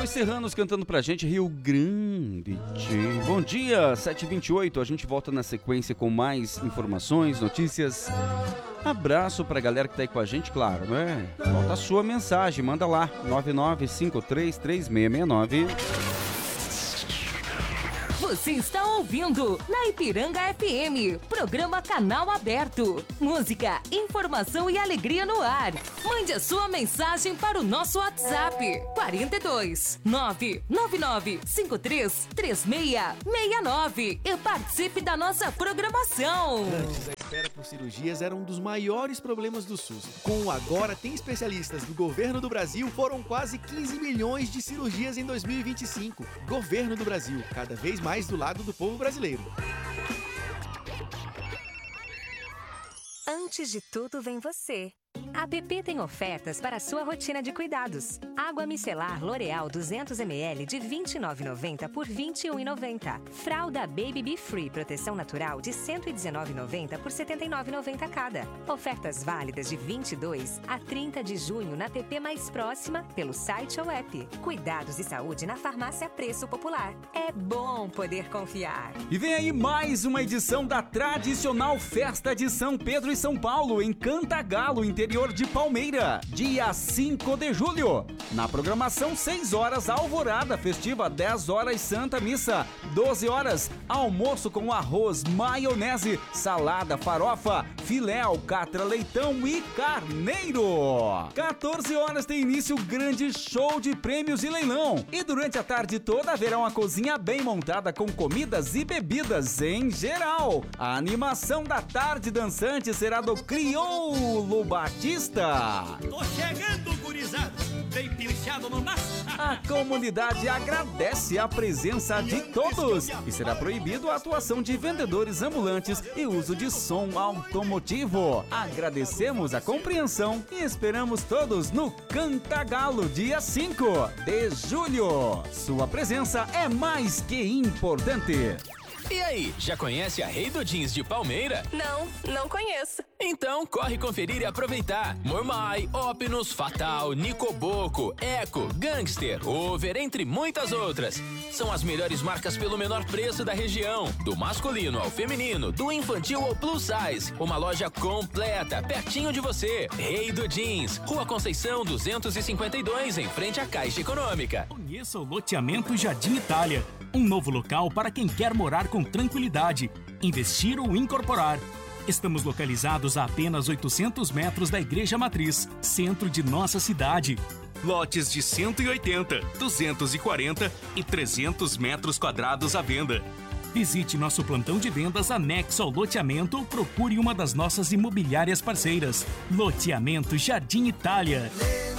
Os Serranos cantando pra gente, Rio Grande. Bom dia, 7h28, a gente volta na sequência com mais informações, notícias. Abraço pra galera que tá aí com a gente, claro, né? Volta a sua mensagem, manda lá, 99533669. Você está ouvindo na Ipiranga FM, programa Canal Aberto. Música, informação e alegria no ar. Mande a sua mensagem para o nosso WhatsApp, 42 999 53 3669 e participe da nossa programação. Antes, a espera por cirurgias era um dos maiores problemas do SUS. Com o Agora Tem Especialistas do Governo do Brasil, foram quase 15 milhões de cirurgias em 2025. Governo do Brasil, cada vez mais do lado do povo brasileiro. Antes de tudo vem você. A PP tem ofertas para a sua rotina de cuidados. Água micelar L'Oréal 200ml de R$ 29,90 por R$ 21,90. Fralda Baby Be Free Proteção Natural de R$ 119,90 por R$ 79,90 cada. Ofertas válidas de 22 a 30 de junho na PP mais próxima, pelo site ou app. Cuidados e saúde na farmácia Preço Popular. É bom poder confiar. E vem aí mais uma edição da tradicional Festa de São Pedro e São Paulo, em Cantagalo, interior de Palmeira, dia 5 de julho. Na programação, 6 horas, alvorada festiva, 10 horas, Santa Missa, 12 horas, almoço com arroz, maionese, salada, farofa, filé, alcatra, leitão e carneiro. 14 horas tem início o grande show de prêmios e leilão. E durante a tarde toda haverá uma cozinha bem montada com comidas e bebidas em geral. A animação da tarde dançante será do Crioulo Batista. Tô chegando, gurizada, bem pilchado no maço. A comunidade agradece a presença de todos e será proibido a atuação de vendedores ambulantes e uso de som automotivo. Agradecemos a compreensão e esperamos todos no Cantagalo, dia 5 de julho. Sua presença é mais que importante. E aí, já conhece a Rei do Jeans de Palmeira? Não conheço. Então corre conferir e aproveitar. Mormai, Opinus, Fatal, Nicoboco, Eco, Gangster, Over, entre muitas outras. São as melhores marcas pelo menor preço da região. Do masculino ao feminino, do infantil ao plus size. Uma loja completa, pertinho de você. Rei do Jeans, Rua Conceição 252, em frente à Caixa Econômica. Conheça o loteamento Jardim Itália. Um novo local para quem quer morar com tranquilidade, investir ou incorporar. Estamos localizados a apenas 800 metros da Igreja Matriz, centro de nossa cidade. Lotes de 180, 240 e 300 metros quadrados à venda. Visite nosso plantão de vendas anexo ao loteamento ou procure uma das nossas imobiliárias parceiras. Loteamento Jardim Itália.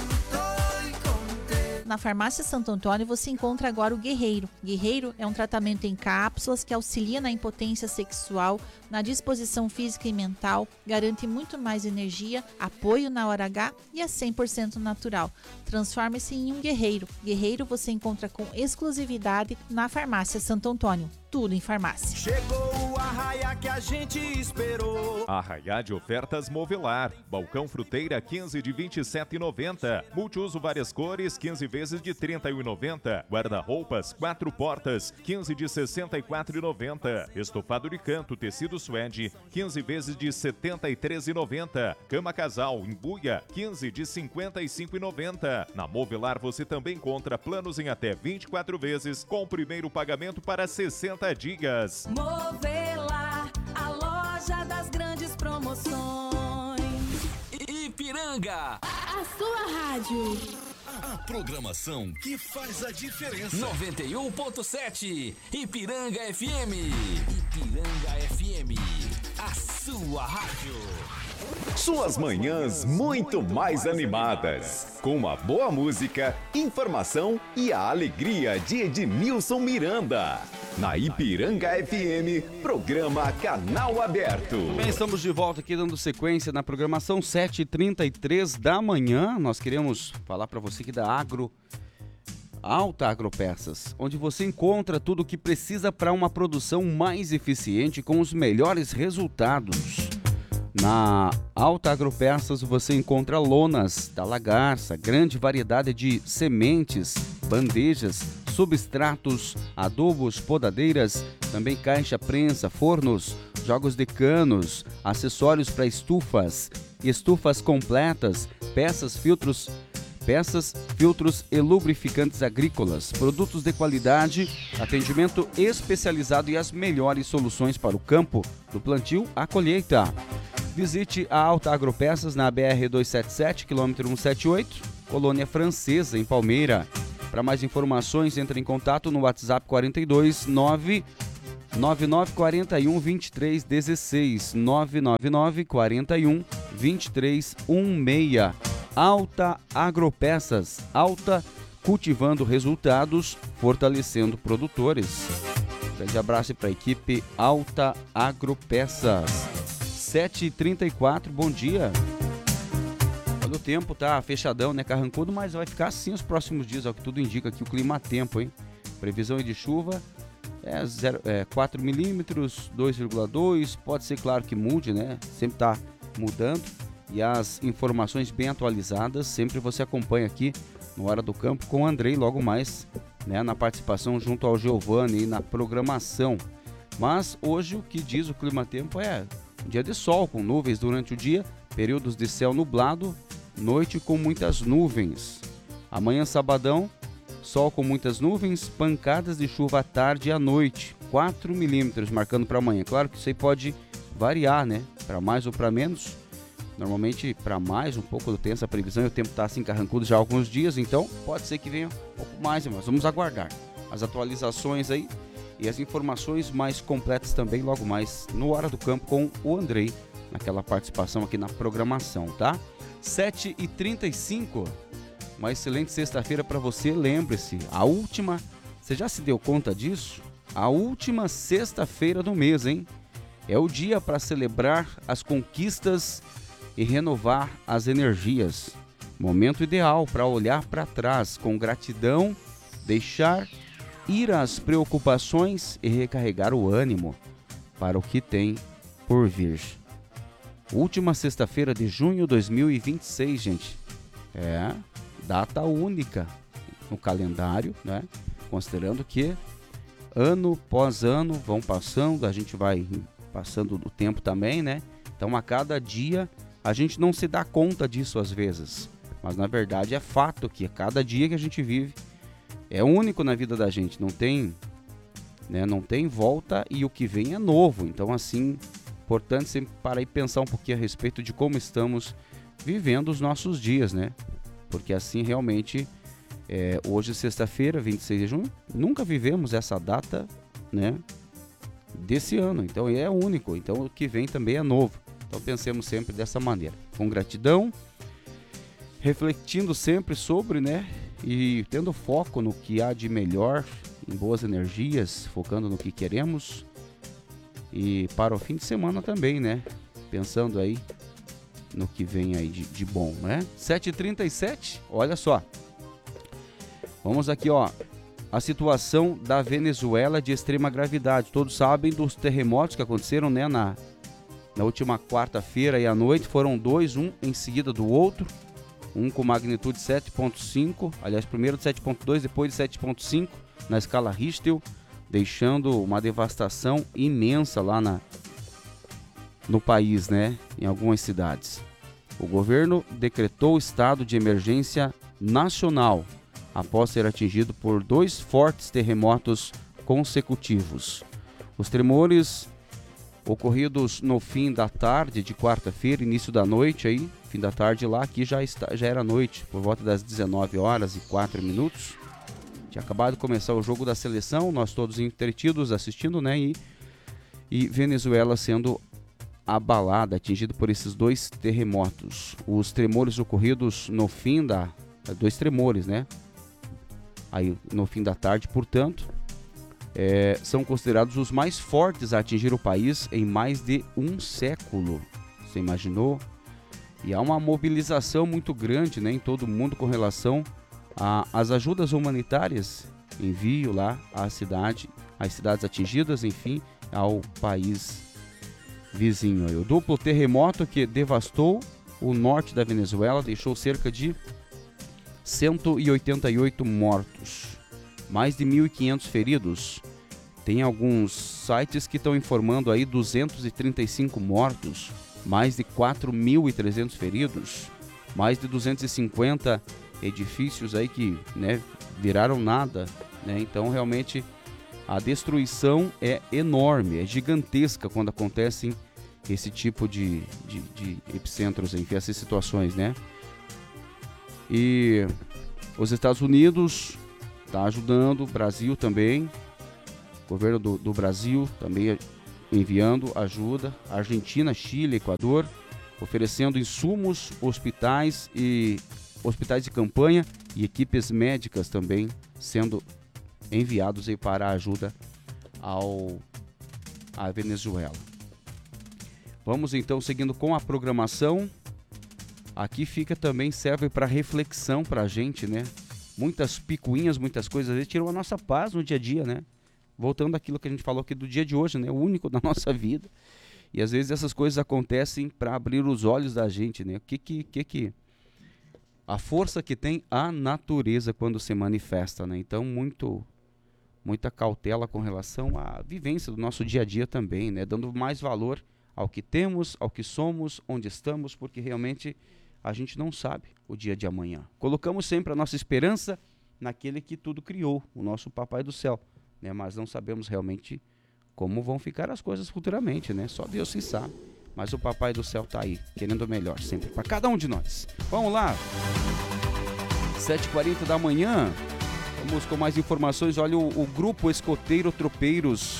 Na Farmácia Santo Antônio você encontra agora o Guerreiro. Guerreiro é um tratamento em cápsulas que auxilia na impotência sexual, na disposição física e mental, garante muito mais energia, apoio na hora H e é 100% natural. Transforme-se em um guerreiro. Guerreiro você encontra com exclusividade na Farmácia Santo Antônio. Tudo em farmácia. Chegou o arraia que a gente esperou. Arraiá de ofertas Movelar. Balcão fruteira 15 de 27,90. Multiuso várias cores 15 vezes de 31,90. Guarda-roupas 4 portas 15 de 64,90. Estofado de canto tecido suede 15 vezes de 73,90. Cama casal embuia 15 de 55,90. Na Movelar você também encontra planos em até 24 vezes com o primeiro pagamento para 60 dias. Movelar, a loja das grandes promoções. Ipiranga, a sua rádio. A programação que faz a diferença. 91.7 Ipiranga FM. Ipiranga FM, a sua rádio. Suas manhãs muito mais animadas, com uma boa música, informação e a alegria de Ednilson Miranda. Na Ipiranga FM, programa Canal Aberto. Bem, estamos de volta aqui dando sequência na programação 7h33 da manhã. Nós queremos falar para você aqui da Alta Agropeças, onde você encontra tudo o que precisa para uma produção mais eficiente com os melhores resultados. Na Alta Agropeças você encontra lonas da Lagarça, grande variedade de sementes bandejas, substratos, adobos, podadeiras, também caixa, prensa, fornos, jogos de canos, acessórios para estufas, estufas completas, peças, filtros e lubrificantes agrícolas, produtos de qualidade, atendimento especializado e as melhores soluções para o campo, do plantio à colheita. Visite a Alta Agropeças na BR-277, quilômetro 178, Colônia Francesa, em Palmeira. Para mais informações, entre em contato no WhatsApp 42 99941 2316 99941 2316. Alta Agropeças, Alta cultivando resultados, fortalecendo produtores. Grande abraço para a equipe Alta Agropeças. 7h34, bom dia. Olha, o tempo tá fechadão, né, carrancudo, mas vai ficar assim os próximos dias, é o que tudo indica aqui, o clima-tempo, hein? Previsão de chuva 4 milímetros, 2,2, pode ser claro que mude, né? Sempre tá mudando. E as informações bem atualizadas, sempre você acompanha aqui no Hora do Campo com o Andrei, logo mais, né, na participação junto ao Giovanni e na programação. Mas hoje o que diz o clima-tempo é um dia de sol com nuvens durante o dia, períodos de céu nublado, noite com muitas nuvens. Amanhã, sabadão, sol com muitas nuvens, pancadas de chuva à tarde e à noite, 4 milímetros marcando para amanhã. Claro que isso aí pode variar, né, para mais ou para menos. Normalmente para mais um pouco do tempo essa previsão, e o tempo está assim carrancudo já há alguns dias, então pode ser que venha um pouco mais, mas vamos aguardar as atualizações aí e as informações mais completas também logo mais no Hora do Campo com o Andrei, naquela participação aqui na programação, tá? 7h35, uma excelente sexta-feira para você. Lembre-se, você já se deu conta disso? A última sexta-feira do mês, hein? É o dia para celebrar as conquistas e renovar as energias. Momento ideal para olhar para trás com gratidão, deixar ir as preocupações e recarregar o ânimo para o que tem por vir. Última sexta-feira de junho de 2026, gente. Data única no calendário, né? Considerando que ano após ano vão passando, a gente vai passando do tempo também, né? Então a cada dia a gente não se dá conta disso às vezes, mas na verdade é fato que a cada dia que a gente vive é único na vida da gente, não tem volta e o que vem é novo. Então assim, importante sempre parar e pensar um pouquinho a respeito de como estamos vivendo os nossos dias, né? Porque assim realmente, hoje sexta-feira, 26 de junho, nunca vivemos essa data, né, desse ano, então é único, então o que vem também é novo. Então pensemos sempre dessa maneira, com gratidão, refletindo sempre sobre, né, e tendo foco no que há de melhor, em boas energias, focando no que queremos. E para o fim de semana também, né, pensando aí no que vem aí de bom, né? 7h37, olha só. Vamos aqui, ó, a situação da Venezuela de extrema gravidade. Todos sabem dos terremotos que aconteceram, né, na última quarta-feira e à noite. Foram dois, um em seguida do outro. Um com magnitude 7.5, aliás, primeiro de 7.2, depois de 7.5 na escala Richter, deixando uma devastação imensa lá no país, né, em algumas cidades. O governo decretou estado de emergência nacional após ser atingido por 2 fortes terremotos consecutivos. Os tremores ocorridos no fim da tarde de quarta-feira, início da noite aí, fim da tarde lá, aqui já era noite, por volta das 19h04. Tinha acabado de começar o jogo da seleção, nós todos entretidos assistindo, né, e Venezuela sendo abalada, atingida por esses 2 terremotos. Os tremores ocorridos no fim 2 tremores, né, aí no fim da tarde, portanto, são considerados os mais fortes a atingir o país em mais de um século. Você imaginou? E há uma mobilização muito grande, né, em todo o mundo com relação às ajudas humanitárias, envio lá às cidades atingidas, enfim, ao país vizinho. O duplo terremoto que devastou o norte da Venezuela deixou cerca de 188 mortos, mais de 1.500 feridos. Tem alguns sites que estão informando aí 235 mortos, mais de 4.300 feridos, mais de 250 edifícios aí que, né, viraram nada, né? Então realmente a destruição é enorme, é gigantesca quando acontecem esse tipo de epicentros, enfim, essas situações, né? E os Estados Unidos está ajudando, o Brasil também, o governo do Brasil também enviando ajuda, Argentina, Chile, Equador, oferecendo insumos, hospitais de campanha e equipes médicas também sendo enviados aí para a ajuda à Venezuela. Vamos então seguindo com a programação. Aqui fica também, serve para reflexão para a gente, né? Muitas picuinhas, muitas coisas, às vezes tiram a nossa paz no dia a dia, né? Voltando àquilo que a gente falou aqui do dia de hoje, né? O único da nossa vida. E às vezes essas coisas acontecem para abrir os olhos da gente, né? A força que tem a natureza quando se manifesta, né? Então, muita cautela com relação à vivência do nosso dia a dia também, né? Dando mais valor ao que temos, ao que somos, onde estamos, porque realmente a gente não sabe o dia de amanhã. Colocamos sempre a nossa esperança naquele que tudo criou, o nosso Papai do Céu, né? Mas não sabemos realmente como vão ficar as coisas futuramente, né? Só Deus se sabe. Mas o Papai do Céu está aí, querendo o melhor sempre para cada um de nós. Vamos lá! 7h40 da manhã, vamos com mais informações. Olha, o Grupo Escoteiro Tropeiros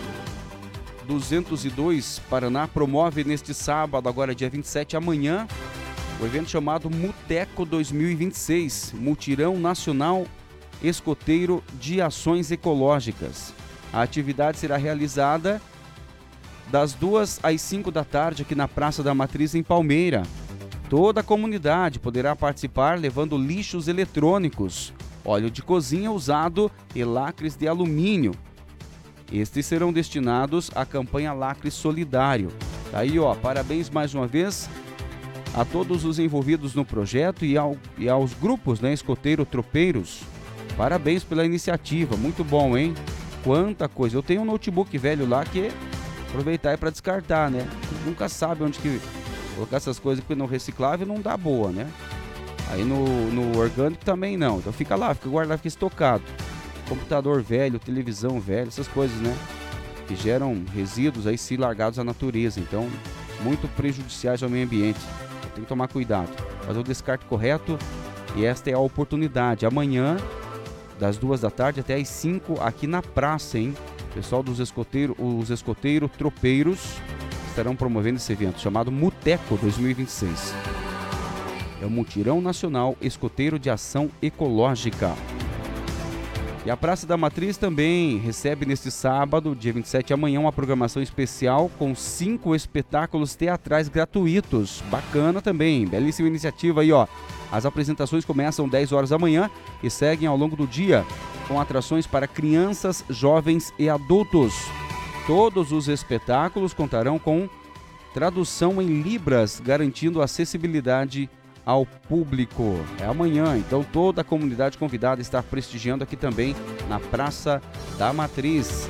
202 Paraná promove neste sábado, agora dia 27, amanhã, o evento chamado Muteco 2026, Mutirão Nacional Escoteiro de Ações Ecológicas. A atividade será realizada das 2 às 5 da tarde aqui na Praça da Matriz, em Palmeira. Toda a comunidade poderá participar levando lixos eletrônicos, óleo de cozinha usado e lacres de alumínio. Estes serão destinados à campanha Lacre Solidário. Tá aí, ó, parabéns mais uma vez a todos os envolvidos no projeto e aos grupos, né, Escoteiro Tropeiros. Parabéns pela iniciativa, muito bom, hein? Quanta coisa. Eu tenho um notebook velho lá que aproveitar é para descartar, né? Nunca sabe onde que colocar essas coisas, porque no reciclável não dá boa, né? Aí no orgânico também não. Então fica lá, fica guardado, fica estocado. Computador velho, televisão velha, essas coisas, né? Que geram resíduos aí se largados à natureza. Então, muito prejudiciais ao meio ambiente. Tem que tomar cuidado. Fazer o descarte correto. E esta é a oportunidade. Amanhã, das 2 da tarde até às 5, aqui na praça, hein? Pessoal dos os escoteiros tropeiros estarão promovendo esse evento chamado Muteco 2026. É o Mutirão Nacional Escoteiro de Ação Ecológica. E a Praça da Matriz também recebe neste sábado, dia 27, amanhã, uma programação especial com 5 espetáculos teatrais gratuitos. Bacana também, belíssima iniciativa aí, ó. As apresentações começam 10 horas da manhã e seguem ao longo do dia, com atrações para crianças, jovens e adultos. Todos os espetáculos contarão com tradução em libras, garantindo acessibilidade ao público. É amanhã, então toda a comunidade convidada está prestigiando aqui também na Praça da Matriz.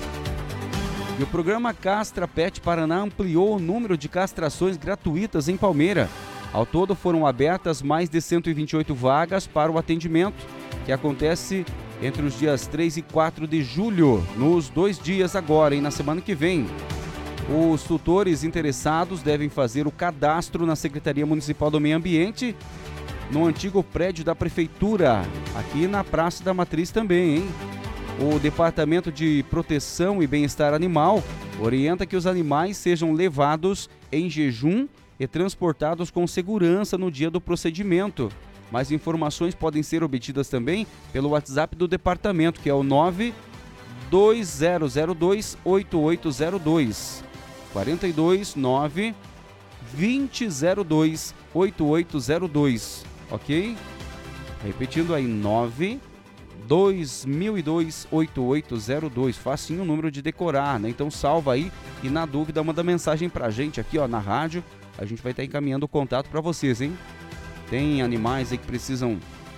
E o programa Castra Pet Paraná ampliou o número de castrações gratuitas em Palmeira. Ao todo foram abertas mais de 128 vagas para o atendimento, que acontece entre os dias 3 e 4 de julho, nos 2 dias agora e na semana que vem. Os tutores interessados devem fazer o cadastro na Secretaria Municipal do Meio Ambiente, no antigo prédio da Prefeitura, aqui na Praça da Matriz também, hein? O Departamento de Proteção e Bem-Estar Animal orienta que os animais sejam levados em jejum e transportados com segurança no dia do procedimento. Mais informações podem ser obtidas também pelo WhatsApp do departamento, que é o 92002-8802. 429-2002-8802, ok? Repetindo aí, 92002-8802, facinho o número de decorar, né? Então salva aí e na dúvida manda mensagem pra gente aqui, ó, na rádio, a gente vai estar encaminhando o contato pra vocês, hein? Tem animais aí que precisam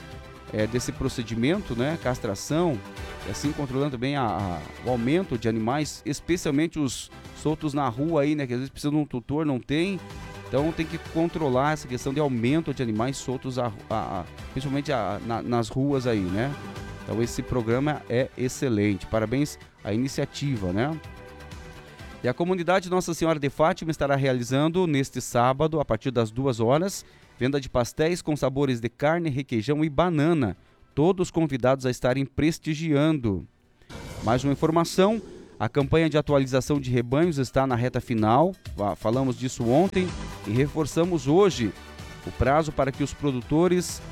desse procedimento, né, castração, e assim controlando também o aumento de animais, especialmente os soltos na rua aí, né, que às vezes precisa de um tutor, não tem. Então tem que controlar essa questão de aumento de animais soltos, principalmente nas ruas aí, né? Então esse programa é excelente, parabéns à iniciativa, né? E a comunidade Nossa Senhora de Fátima estará realizando neste sábado, a partir das 2 horas, venda de pastéis com sabores de carne, requeijão e banana. Todos convidados a estarem prestigiando. Mais uma informação, a campanha de atualização de rebanhos está na reta final, falamos disso ontem e reforçamos hoje o prazo para que os produtores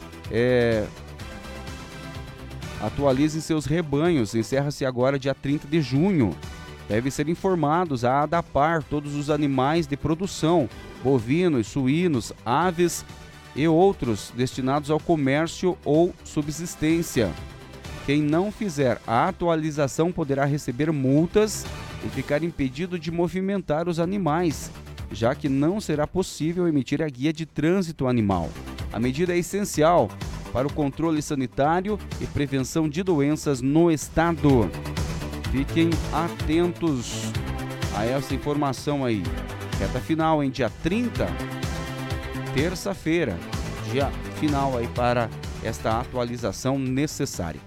atualizem seus rebanhos. Encerra-se agora dia 30 de junho. Devem ser informados a ADAPAR todos os animais de produção, bovinos, suínos, aves e outros destinados ao comércio ou subsistência. Quem não fizer a atualização poderá receber multas e ficar impedido de movimentar os animais, já que não será possível emitir a guia de trânsito animal. A medida é essencial para o controle sanitário e prevenção de doenças no estado. Fiquem atentos a essa informação aí. Reta final em dia 30, terça-feira, dia final aí para esta atualização necessária.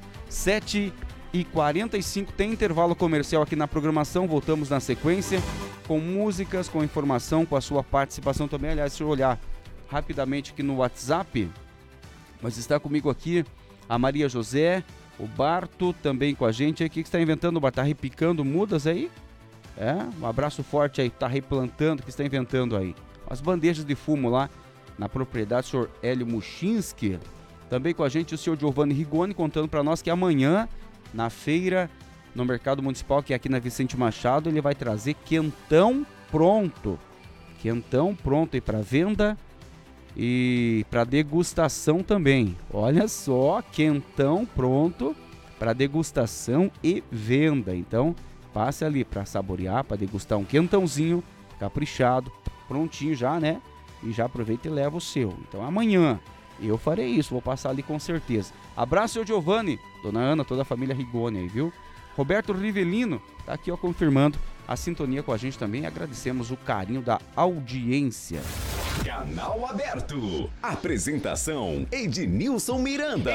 7h45, tem intervalo comercial aqui na programação, voltamos na sequência com músicas, com informação, com a sua participação também. Aliás, deixa eu olhar rapidamente aqui no WhatsApp, mas está comigo aqui a Maria José, o Barto também com a gente. O que você está inventando, Barto? Está repicando mudas aí? Um abraço forte aí, está replantando, o que está inventando aí? As bandejas de fumo lá na propriedade do senhor Hélio Muchinski. Também com a gente o senhor Giovanni Rigoni, contando para nós que amanhã, na feira, no Mercado Municipal, que é aqui na Vicente Machado, ele vai trazer quentão pronto. Quentão pronto aí para venda e para degustação também. Olha só, quentão pronto para degustação e venda. Então, passe ali para saborear, para degustar um quentãozinho caprichado, prontinho já, né? E já aproveita e leva o seu. Então, amanhã eu farei isso, vou passar ali com certeza. Abraço, seu Giovanni, dona Ana, toda a família Rigoni aí, viu? Roberto Rivelino tá aqui, ó, confirmando a sintonia com a gente também. Agradecemos o carinho da audiência. Canal Aberto. Apresentação: Ednilson Miranda.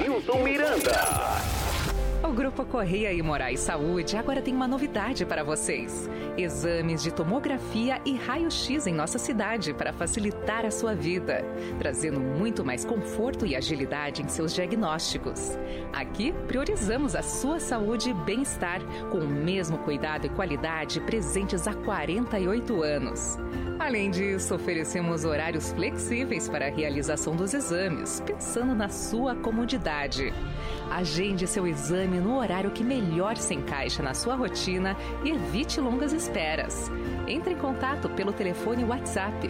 O Grupo Correia e Moraes Saúde agora tem uma novidade para vocês. Exames de tomografia e raio-x em nossa cidade para facilitar a sua vida, trazendo muito mais conforto e agilidade em seus diagnósticos. Aqui priorizamos a sua saúde e bem-estar com o mesmo cuidado e qualidade presentes há 48 anos. Além disso, oferecemos horários flexíveis para a realização dos exames, pensando na sua comodidade. Agende seu exame no horário que melhor se encaixa na sua rotina e evite longas esperas. Entre em contato pelo telefone WhatsApp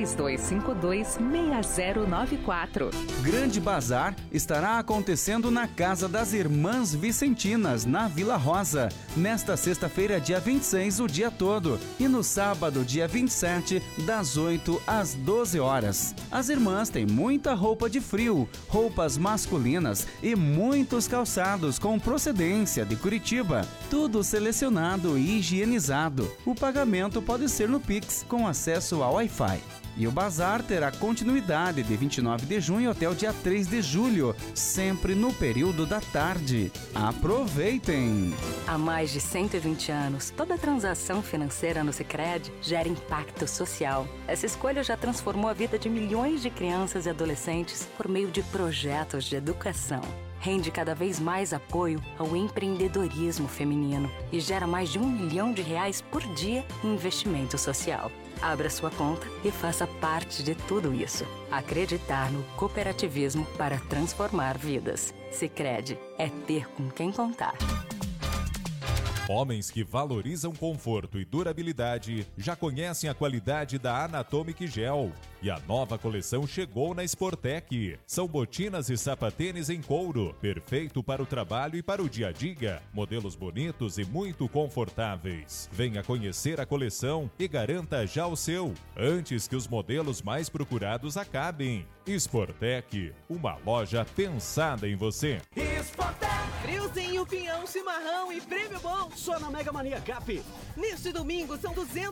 3252-6094. Grande Bazar estará acontecendo na Casa das Irmãs Vicentinas, na Vila Rosa, nesta sexta-feira, dia 26, o dia todo, e no sábado, dia 27, das 8 às 12 horas. As irmãs têm muita roupa de frio, roupas masculinas e muitos calçados com procedência de Curitiba, tudo selecionado e higienizado. O pagamento pode ser no Pix com acesso ao Wi-Fi. E o bazar terá continuidade de 29 de junho até o dia 3 de julho, sempre no período da tarde. Aproveitem! Há mais de 120 anos, toda transação financeira no Sicredi gera impacto social. Essa escolha já transformou a vida de milhões de crianças e adolescentes por meio de projetos de educação. Rende cada vez mais apoio ao empreendedorismo feminino e gera mais de R$1 milhão por dia em investimento social. Abra sua conta e faça parte de tudo isso. Acreditar no cooperativismo para transformar vidas. Sicredi é ter com quem contar. Homens que valorizam conforto e durabilidade já conhecem a qualidade da Anatomic Gel. E a nova coleção chegou na Sportec. São botinas e sapatênis em couro, perfeito para o trabalho e para o dia a dia. Modelos bonitos e muito confortáveis. Venha conhecer a coleção e garanta já o seu, antes que os modelos mais procurados acabem. Sportec, uma loja pensada em você. Friozinho, pinhão, chimarrão e prêmio bom. Só na Mega Mania Cap. Neste domingo são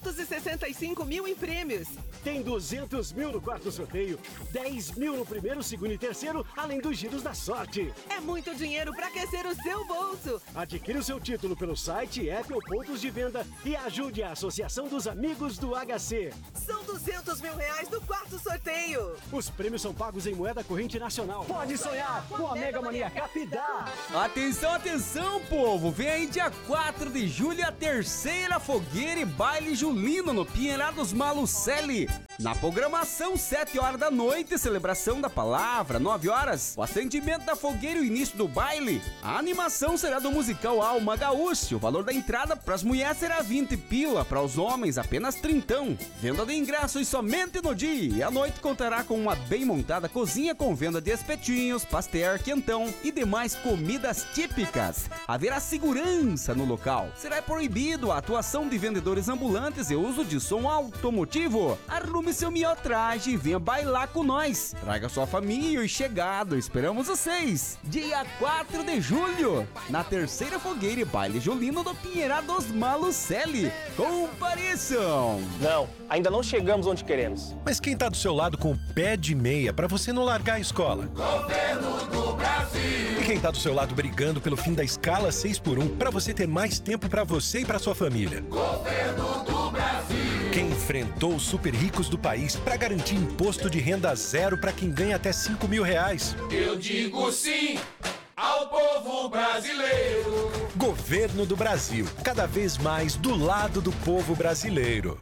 265 mil em prêmios. Tem 200 mil no quarto sorteio, 10 mil no primeiro, segundo e terceiro, além dos giros da sorte. É muito dinheiro para aquecer o seu bolso. Adquira o seu título pelo site, app ou pontos de venda e ajude a Associação dos Amigos do HC. São 200 mil reais do quarto sorteio. Os prêmios são pagos em moeda corrente nacional. Pode sonhar com a Mega Mania Cap dá. Atenção, atenção, povo! Vem aí dia 4 de julho a terceira fogueira e baile julino no Pinheirados Malucelli. Na programação, 7 horas da noite, celebração da palavra, 9 horas, o acendimento da fogueira e o início do baile. A animação será do musical Alma Gaúcha. O valor da entrada para as mulheres será 20 pila, para os homens apenas 30. Venda de ingressos somente no dia. E a noite contará com uma bem montada cozinha com venda de espetinhos, pastel, quentão e demais comidas típicas. Haverá segurança no local. Será proibido a atuação de vendedores ambulantes e uso de som automotivo. Arrume seu melhor traje e venha bailar com nós. Traga sua família e chegado. Esperamos vocês. Dia 4 de julho, na terceira fogueira e baile julino do Pinheirados Malucelli. Compareçam! Não, ainda não chegamos onde queremos. Mas quem tá do seu lado com o pé de meia pra você não largar a escola? Governo do Brasil! E quem tá do seu lado brigando pelo fim da escala 6x1 pra você ter mais tempo pra você e pra sua família? Governo do Brasil! Quem enfrentou os super ricos do país pra garantir imposto de renda zero pra quem ganha até 5 mil reais? Eu digo sim ao povo brasileiro! Governo do Brasil, cada vez mais do lado do povo brasileiro.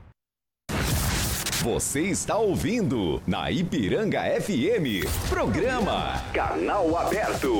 Você está ouvindo na Ipiranga FM, programa Canal Aberto.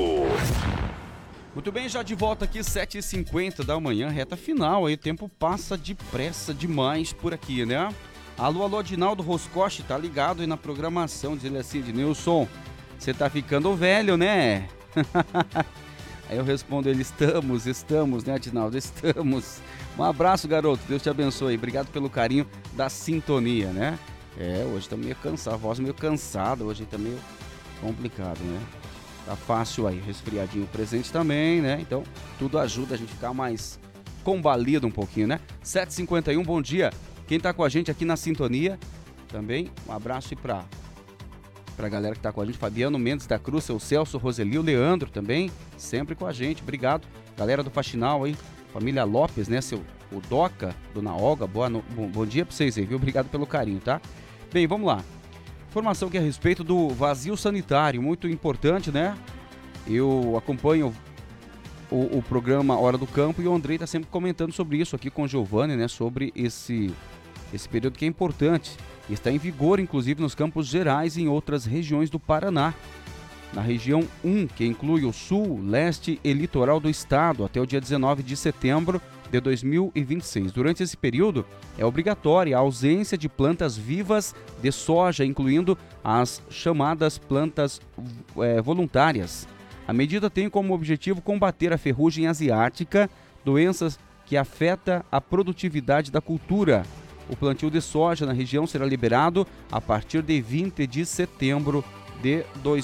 Muito bem, já de volta aqui, 7h50 da manhã, reta final, aí o tempo passa depressa demais por aqui, né? Alô, Adinaldo Roscoche, tá ligado aí na programação, diz ele assim, Ednilson, você tá ficando velho, né? Aí eu respondo ele, estamos, né, Adinaldo, estamos. Um abraço, garoto, Deus te abençoe, obrigado pelo carinho da sintonia, né? Hoje tá meio cansado, a voz meio cansada, hoje tá meio complicado, né? Tá fácil aí, resfriadinho presente também, né? Então, tudo ajuda a gente ficar mais combalido um pouquinho, né? 7h51, bom dia. Quem tá com a gente aqui na sintonia, também um abraço e pra galera que tá com a gente, Fabiano Mendes da Cruz, seu Celso, Roseli, o Leandro também, sempre com a gente, obrigado. Galera do Faxinal aí, família Lopes, né? O Doca, Dona Olga, bom dia pra vocês aí, viu? Obrigado pelo carinho, tá? Bem, vamos lá. Informação aqui a respeito do vazio sanitário, muito importante, né? Eu acompanho o programa Hora do Campo e o Andrei está sempre comentando sobre isso aqui com o Giovanni, né? Sobre esse período que é importante. Está em vigor, inclusive, nos Campos Gerais e em outras regiões do Paraná. Na região 1, que inclui o sul, leste e litoral do estado, até o dia 19 de setembro de 2026. Durante esse período, é obrigatória a ausência de plantas vivas de soja, incluindo as chamadas plantas voluntárias. A medida tem como objetivo combater a ferrugem asiática, doenças que afetam a produtividade da cultura. O plantio de soja na região será liberado a partir de 20 de setembro de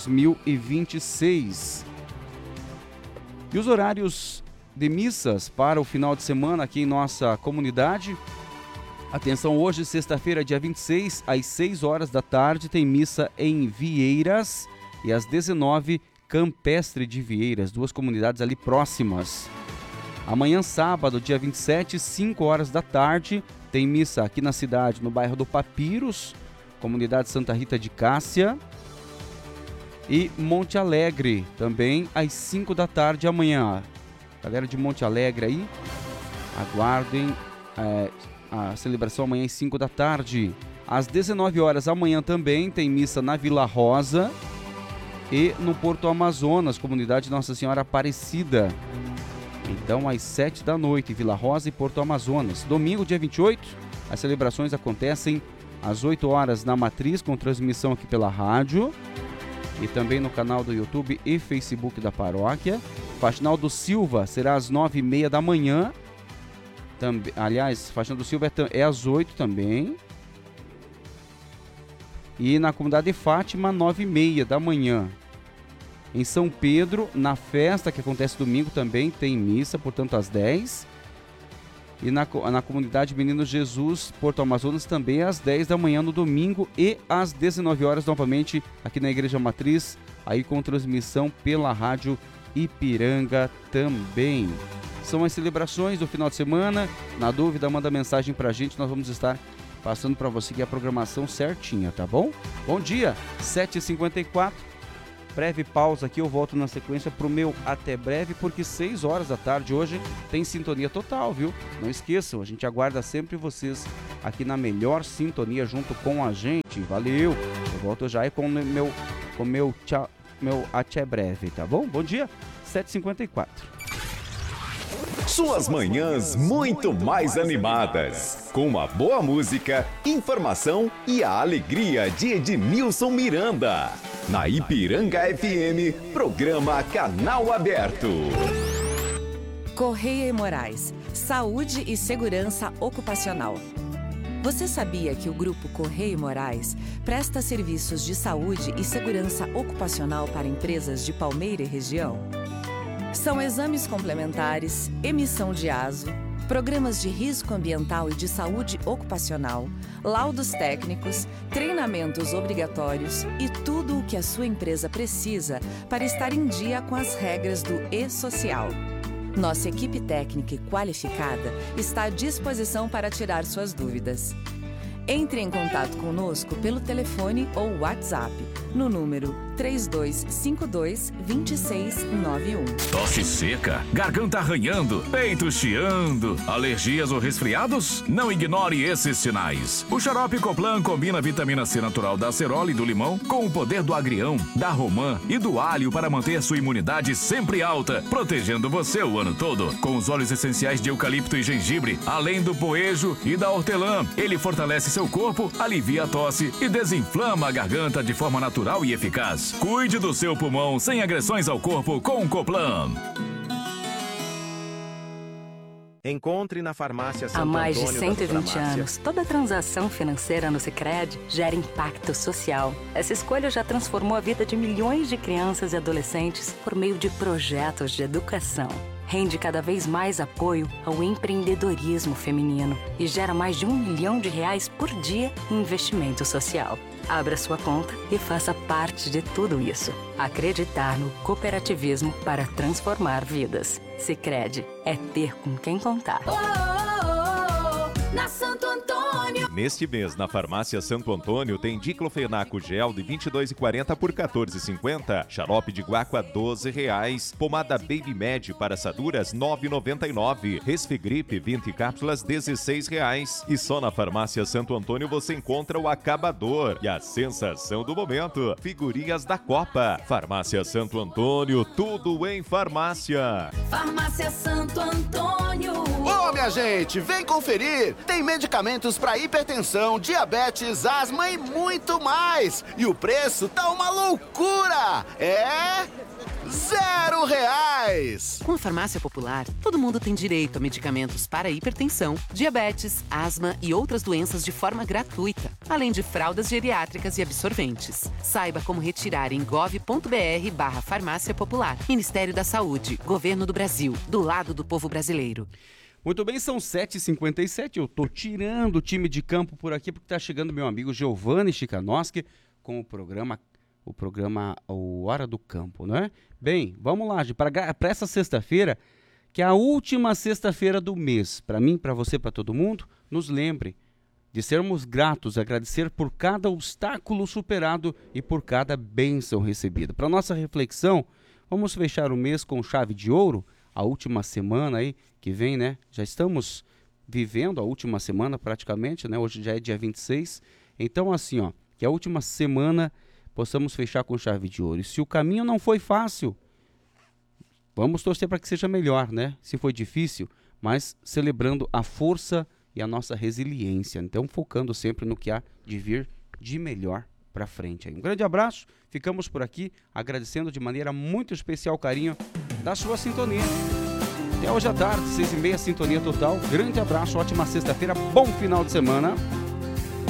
2026. E os horários de missas para o final de semana aqui em nossa comunidade. Atenção, hoje, sexta-feira, dia 26, às 6 horas da tarde, tem missa em Vieiras e às 19, Campestre de Vieiras, duas comunidades ali próximas. Amanhã, sábado, dia 27, 5 horas da tarde, tem missa aqui na cidade, no bairro do Papiros, comunidade Santa Rita de Cássia. E Monte Alegre, também às 5 da tarde amanhã. Galera de Monte Alegre aí, aguardem a celebração amanhã às 5 da tarde. Às 19 horas amanhã também tem missa na Vila Rosa e no Porto Amazonas, comunidade Nossa Senhora Aparecida. Então, às 7 da noite, Vila Rosa e Porto Amazonas. Domingo, dia 28, as celebrações acontecem às 8 horas na Matriz, com transmissão aqui pela rádio e também no canal do YouTube e Facebook da paróquia. Faxinal do Silva será às 9h30 da manhã. Aliás, Faxinal do Silva é às 8 também. E na comunidade de Fátima, 9h30 da manhã. Em São Pedro, na festa que acontece domingo também, tem missa, portanto, às 10. E na comunidade Menino Jesus, Porto Amazonas, também às 10 da manhã no domingo e às 19 horas novamente aqui na Igreja Matriz, aí com transmissão pela rádio Ipiranga também. São as celebrações do final de semana. Na dúvida, manda mensagem pra gente, nós vamos estar passando para você aqui a programação certinha, tá bom? Bom dia, 7h54. Breve pausa aqui, eu volto na sequência pro meu até breve, porque 6 horas da tarde hoje tem sintonia total, viu? Não esqueçam, a gente aguarda sempre vocês aqui na melhor sintonia junto com a gente. Valeu! Eu volto já aí com o meu até breve, tá bom? Bom dia, 7h54. Suas manhãs muito mais animadas, com uma boa música, informação e a alegria de Ednilson Miranda. Na Ipiranga FM, programa Canal Aberto. Correia e Moraes, Saúde e Segurança Ocupacional. Você sabia que o Grupo Correia e Moraes presta serviços de saúde e segurança ocupacional para empresas de Palmeira e região? São exames complementares, emissão de ASO, programas de risco ambiental e de saúde ocupacional, laudos técnicos, treinamentos obrigatórios e tudo o que a sua empresa precisa para estar em dia com as regras do E-Social. Nossa equipe técnica e qualificada está à disposição para tirar suas dúvidas. Entre em contato conosco pelo telefone ou WhatsApp no número 3252-2691. Tosse seca, garganta arranhando, peito chiando, alergias ou resfriados? Não ignore esses sinais. O xarope Coplan combina a vitamina C natural da acerola e do limão com o poder do agrião, da romã e do alho para manter sua imunidade sempre alta, protegendo você o ano todo. Com os óleos essenciais de eucalipto e gengibre, além do poejo e da hortelã, ele fortalece seu corpo, alivia a tosse e desinflama a garganta de forma natural e eficaz. Cuide do seu pulmão sem agressões ao corpo com o Coplan. Encontre na farmácia Santo Há mais de Antônio 120 anos, toda transação financeira no Sicredi gera impacto social. Essa escolha já transformou a vida de milhões de crianças e adolescentes por meio de projetos de educação. Rende cada vez mais apoio ao empreendedorismo feminino e gera mais de R$1 milhão por dia em investimento social. Abra sua conta e faça parte de tudo isso. Acreditar no cooperativismo para transformar vidas. Sicredi é ter com quem contar. Na Santo Antônio. Neste mês, na farmácia Santo Antônio, tem diclofenaco gel de R$ 22,40 por R$ 14,50. Xarope de guaco a R$ 12,00. Pomada Baby Med para assaduras R$ 9,99. Resfigripe 20 cápsulas R$ 16,00. E só na farmácia Santo Antônio você encontra o acabador e a sensação do momento, figurinhas da Copa. Farmácia Santo Antônio, tudo em farmácia. Farmácia Santo Antônio. Ô, minha gente, vem conferir! Tem medicamentos para hipertensão, diabetes, asma e muito mais! E o preço tá uma loucura! É... R$0! Com a Farmácia Popular, todo mundo tem direito a medicamentos para hipertensão, diabetes, asma e outras doenças de forma gratuita, além de fraldas geriátricas e absorventes. Saiba como retirar em gov.br/Farmácia Popular. Ministério da Saúde, Governo do Brasil, do lado do povo brasileiro. Muito bem, são 7h57, eu tô tirando o time de campo por aqui porque tá chegando meu amigo Giovanni Chikanoski com o programa O Hora do Campo, não é? Bem, vamos lá, para essa sexta-feira, que é a última sexta-feira do mês, para mim, para você, para todo mundo, nos lembre de sermos gratos, agradecer por cada obstáculo superado e por cada bênção recebida. Para nossa reflexão, vamos fechar o mês com chave de ouro, a última semana aí que vem, né? Já estamos vivendo a última semana praticamente, né? Hoje já é dia 26. Então, assim, ó, que a última semana possamos fechar com chave de ouro. E se o caminho não foi fácil, vamos torcer para que seja melhor, né? Se foi difícil, mas celebrando a força e a nossa resiliência. Então, focando sempre no que há de vir de melhor para frente. Um grande abraço, ficamos por aqui, agradecendo de maneira muito especial o carinho da sua sintonia. Até hoje à tarde, 6h30, Sintonia Total. Grande abraço, ótima sexta-feira, bom final de semana.